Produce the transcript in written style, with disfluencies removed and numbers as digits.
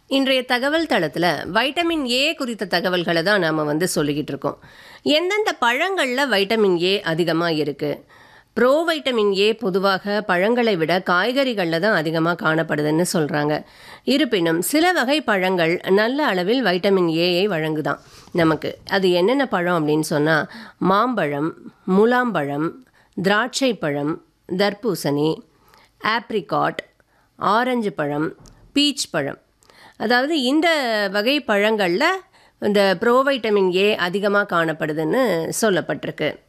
இன்றைய தகவல் தளத்தில் வைட்டமின் ஏ குறித்த தகவல்களை தான் நாம் சொல்லிக்கிட்டு இருக்கோம். எந்தெந்த பழங்களில் வைட்டமின் ஏ அதிகமாக இருக்குது? ப்ரோ வைட்டமின் ஏ பொதுவாக பழங்களை விட காய்கறிகளில் தான் அதிகமாக காணப்படுதுன்னு சொல்கிறாங்க. இருப்பினும் சில வகை பழங்கள் நல்ல அளவில் வைட்டமின் ஏயை வழங்குதான் நமக்கு. அது என்னென்ன பழம் அப்படின்னு சொன்னால் மாம்பழம், முலாம்பழம், திராட்சை பழம், தர்பூசணி, ஆப்ரிகாட், ஆரஞ்சு பழம், பீச் பழம். அதாவது இந்த வகை பழங்களில் இந்த ப்ரோவைட்டமின் ஏ அதிகமாக காணப்படுதுன்னு சொல்லப்பட்டிருக்கு.